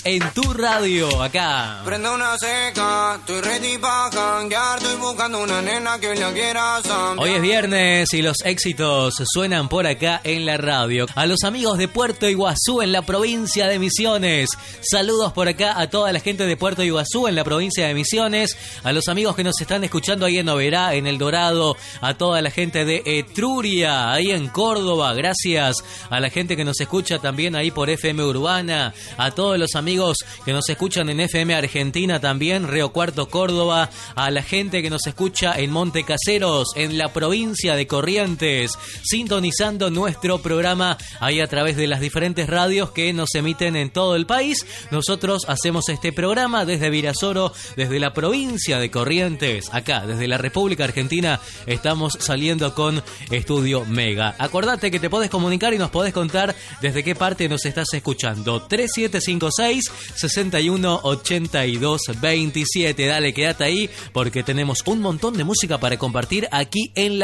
en tu radio, acá. Prende una seca, estoy ready pa' janguear, estoy buscando una nena que la quiera zambear. Hoy es viernes y los éxitos suenan por acá en la radio. A los amigos de Puerto Iguazú en la provincia de Misiones, saludos por acá a toda la gente de Puerto Iguazú en la provincia de Misiones, a los amigos que nos están escuchando ahí en Oberá, en El Dorado, a toda la gente de Etruria, ahí en Córdoba, gracias a la gente que nos escucha también ahí por FM Urbana, a todos los amigos que nos escuchan en FM Argentina también, Río Cuarto, Córdoba, a la gente que nos escucha en Monte Caseros, en la provincia de Corrientes, sintonizando nuestro programa ahí a través de las diferentes radios que nos emiten en todo el país. Nosotros hacemos este programa desde Virasoro, desde la provincia de Corrientes, acá, desde la República Argentina, estamos saliendo con Estudio Mega. Acordate que te podés comunicar y nos podés contar desde qué parte nos estás escuchando. 3756-618227. Dale, quédate ahí porque tenemos un montón de música para compartir aquí en la